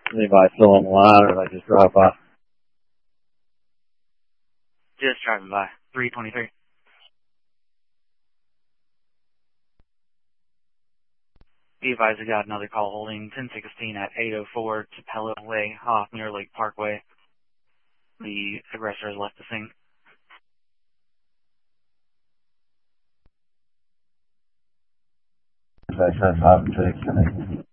Anybody still on the line, or they just drive by? Just driving by. 323. Be advised, I got another call holding 1016 at 804 Tupelo Way, off near Lake Parkway. The aggressor has left the scene. They said 5 and 6.